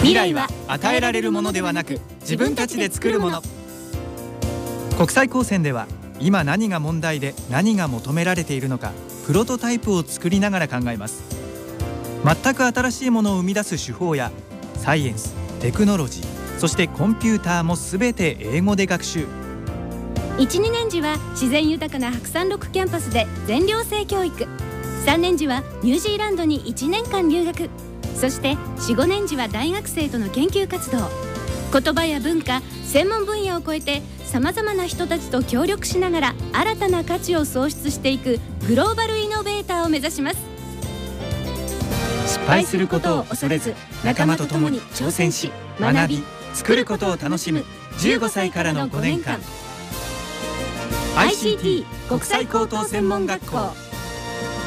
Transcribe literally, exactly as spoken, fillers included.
未来は与えられるものではなく、自分たちで作るもの。国際高専では今何が問題で何が求められているのか、プロトタイプを作りながら考えます。全く新しいものを生み出す手法やサイエンス、テクノロジー、そしてコンピューターもすべて英語で学習。 いち、にねん時は自然豊かな白山六キャンパスで全寮制教育。さんねん時はニュージーランドにいちねんかん留学。そしてよん、ごねん時は大学生との研究活動。言葉や文化、専門分野を超えてさまざまな人たちと協力しながら新たな価値を創出していくグローバルイノベーターを目指します。 失敗することを恐れず、仲間と共に挑戦し、学び、作ることを楽しむじゅうごさいからのごねんかん。 アイシーティー 国際高等専門学校。